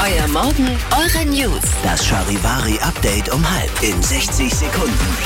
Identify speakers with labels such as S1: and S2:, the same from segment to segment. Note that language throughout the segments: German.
S1: Euer Morgen, eure News.
S2: Das Charivari-Update um 6:30 in 60 Sekunden.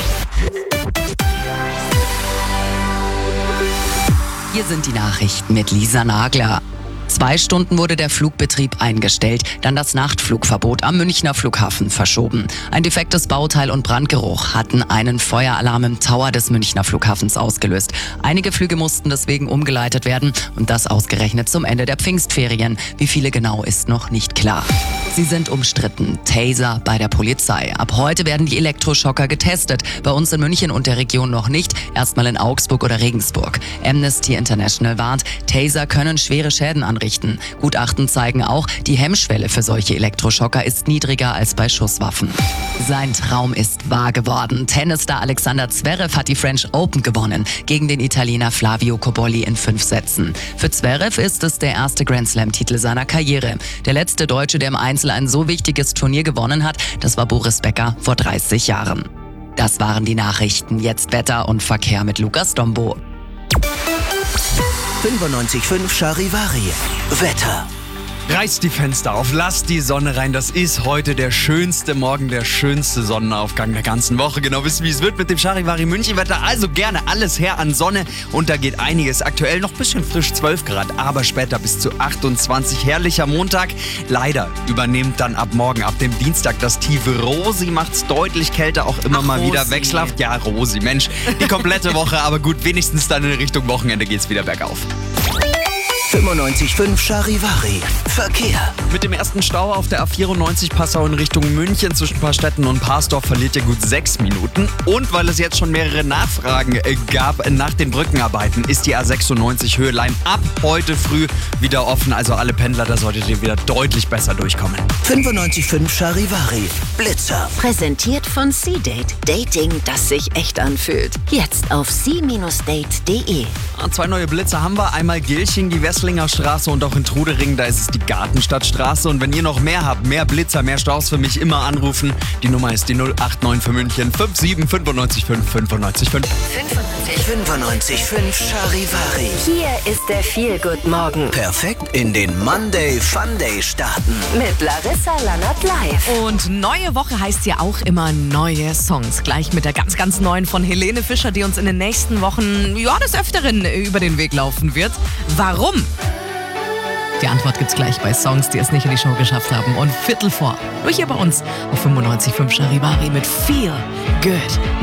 S3: Hier sind die Nachrichten mit Lisa Nagler. 2 Stunden wurde der Flugbetrieb eingestellt, dann das Nachtflugverbot am Münchner Flughafen verschoben. Ein defektes Bauteil und Brandgeruch hatten einen Feueralarm im Tower des Münchner Flughafens ausgelöst. Einige Flüge mussten deswegen umgeleitet werden und das ausgerechnet zum Ende der Pfingstferien. Wie viele genau ist noch nicht klar. Sie sind umstritten. Taser bei der Polizei. Ab heute werden die Elektroschocker getestet. Bei uns in München und der Region noch nicht. Erstmal in Augsburg oder Regensburg. Amnesty International warnt, Taser können schwere Schäden anrichten. Gutachten zeigen auch, die Hemmschwelle für solche Elektroschocker ist niedriger als bei Schusswaffen. Sein Traum ist wahr geworden. Tennisstar Alexander Zverev hat die French Open gewonnen. Gegen den Italiener Flavio Cobolli in 5 Sätzen. Für Zverev ist es der erste Grand-Slam-Titel seiner Karriere. Der letzte Deutsche, der im Einzel ein so wichtiges Turnier gewonnen hat, das war Boris Becker vor 30 Jahren. Das waren die Nachrichten. Jetzt Wetter und Verkehr mit Lukas Dombo.
S2: 95.5 Charivari. Wetter.
S4: Reißt die Fenster auf, lasst die Sonne rein. Das ist heute der schönste Morgen, der schönste Sonnenaufgang der ganzen Woche. Genau wisst, wie es wird mit dem Charivari München-Wetter. Also gerne alles her an Sonne und da geht einiges. Aktuell noch ein bisschen frisch, 12 Grad, aber später bis zu 28. Herrlicher Montag. Leider übernimmt dann ab morgen, ab dem Dienstag, das tiefe Rosi. Macht's deutlich kälter, auch immer mal
S3: Rosi.
S4: wieder wechselhaft. Ja, Rosi, Mensch, die komplette Woche. Aber gut, wenigstens dann in Richtung Wochenende geht's wieder bergauf.
S2: 95.5 Charivari. Verkehr.
S4: Mit dem ersten Stau auf der A94 Passau in Richtung München zwischen Paarstetten und Parsdorf verliert ihr gut 6 Minuten. Und weil es jetzt schon mehrere Nachfragen gab nach den Brückenarbeiten, ist die A96 Höhe Leim ab heute früh wieder offen. Also alle Pendler, da solltet ihr wieder deutlich besser durchkommen.
S2: 95.5 Charivari. Blitzer.
S1: Präsentiert von C-Date. Dating, das sich echt anfühlt. Jetzt auf c-date.de.
S4: 2 neue Blitzer haben wir. Einmal Gilching, die Wesslinger Straße und auch in Trudering, da ist es die Gartenstadtstraße. Und wenn ihr noch mehr habt, mehr Blitzer, mehr Staus für mich, immer anrufen. Die Nummer ist die 089 für München 57 95 5 95 5.
S2: 95.5 Charivari.
S1: Hier ist der Feel-Good-Morgen
S2: Perfekt in den Monday Fun Day starten.
S1: mit Larissa Lannert live.
S5: Und neue Woche heißt ja auch immer neue Songs. Gleich mit der ganz, ganz neuen von Helene Fischer, die uns in den nächsten Wochen, ja, des Öfteren über den Weg laufen wird. Warum? Die Antwort gibt's gleich bei Songs, die es nicht in die Show geschafft haben. Und 3:15. Nur hier bei uns auf 95.5 Charivari mit Feel Good.